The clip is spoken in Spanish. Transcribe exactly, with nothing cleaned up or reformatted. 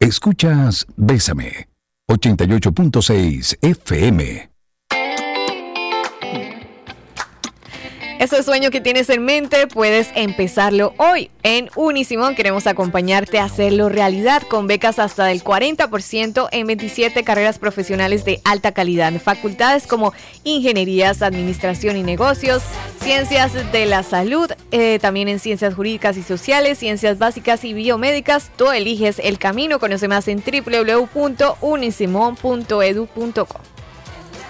Escuchas Bésame, ochenta y ocho punto seis F M. Ese sueño que tienes en mente, puedes empezarlo hoy. En Unisimón queremos acompañarte a hacerlo realidad con becas hasta del cuarenta por ciento en veintisiete carreras profesionales de alta calidad. Facultades como Ingenierías, Administración y Negocios, Ciencias de la Salud, eh, también en Ciencias Jurídicas y Sociales, Ciencias Básicas y Biomédicas. Tú eliges el camino. Conoce más en doble u doble u doble u punto unisimón punto edu punto co.